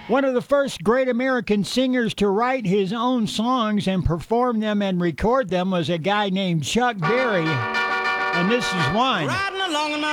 One of the first great American singers to write his own songs and perform them and record them was a guy named Chuck Berry. And this is one.